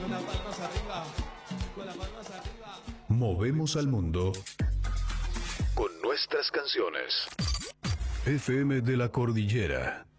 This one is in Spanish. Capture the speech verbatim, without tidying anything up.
las palmas arriba, con las palmas arriba. Movemos al mundo con nuestras canciones. F M de la Cordillera.